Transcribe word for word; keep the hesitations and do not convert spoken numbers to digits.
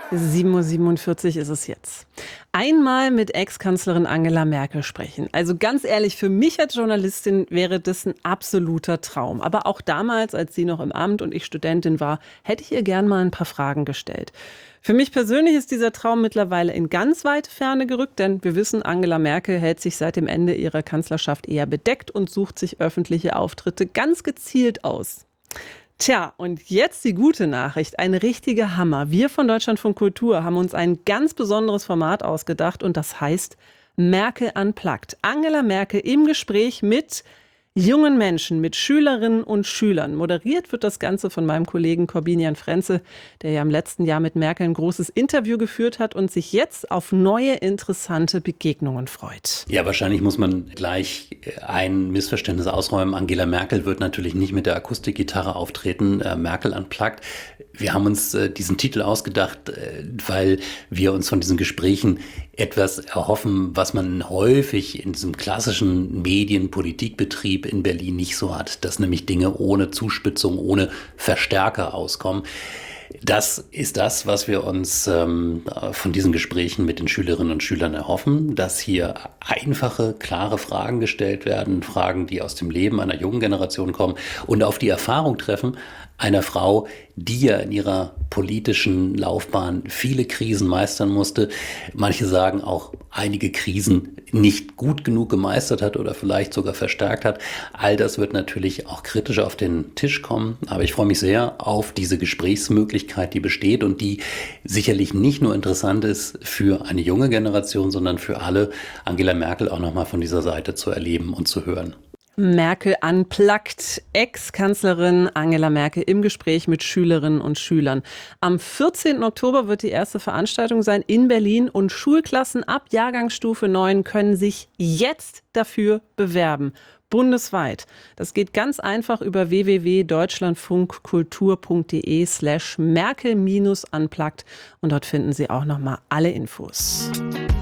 sieben Uhr siebenundvierzig ist es jetzt. Einmal mit Ex-Kanzlerin Angela Merkel sprechen. Also ganz ehrlich, für mich als Journalistin wäre das ein absoluter Traum. Aber auch damals, als sie noch im Amt und ich Studentin war, hätte ich ihr gern mal ein paar Fragen gestellt. Für mich persönlich ist dieser Traum mittlerweile in ganz weite Ferne gerückt, denn wir wissen, Angela Merkel hält sich seit dem Ende ihrer Kanzlerschaft eher bedeckt und sucht sich öffentliche Auftritte ganz gezielt aus. Tja, und jetzt die gute Nachricht, ein richtiger Hammer. Wir von Deutschlandfunk Kultur haben uns ein ganz besonderes Format ausgedacht und das heißt Merkel Unplugged. Angela Merkel im Gespräch mit jungen Menschen, mit Schülerinnen und Schülern. Moderiert wird das Ganze von meinem Kollegen Corbinian Frenze, der ja im letzten Jahr mit Merkel ein großes Interview geführt hat und sich jetzt auf neue interessante Begegnungen freut. Ja, wahrscheinlich muss man gleich ein Missverständnis ausräumen. Angela Merkel wird natürlich nicht mit der Akustikgitarre auftreten. Äh, Merkel Unplugged. Wir haben uns äh, diesen Titel ausgedacht, äh, weil wir uns von diesen Gesprächen etwas erhoffen, was man häufig in diesem klassischen Medien-Politikbetrieb in Berlin nicht so hat, dass nämlich Dinge ohne Zuspitzung, ohne Verstärker auskommen. Das ist das, was wir uns ähm, von diesen Gesprächen mit den Schülerinnen und Schülern erhoffen, dass hier einfache, klare Fragen gestellt werden, Fragen, die aus dem Leben einer jungen Generation kommen und auf die Erfahrung treffen einer Frau, die ja in ihrer politischen Laufbahn viele Krisen meistern musste. Manche sagen auch einige Krisen nicht gut genug gemeistert hat oder vielleicht sogar verstärkt hat. All das wird natürlich auch kritisch auf den Tisch kommen. Aber ich freue mich sehr auf diese Gesprächsmöglichkeit, die besteht und die sicherlich nicht nur interessant ist für eine junge Generation, sondern für alle, Angela Merkel auch nochmal von dieser Seite zu erleben und zu hören. Merkel Unplugged, Ex-Kanzlerin Angela Merkel im Gespräch mit Schülerinnen und Schülern. Am vierzehnten Oktober wird die erste Veranstaltung sein in Berlin und Schulklassen ab Jahrgangsstufe neun können sich jetzt dafür bewerben. Bundesweit. Das geht ganz einfach über w w w punkt deutschlandfunkkultur punkt d e slash Merkel Unplugged und dort finden Sie auch nochmal alle Infos.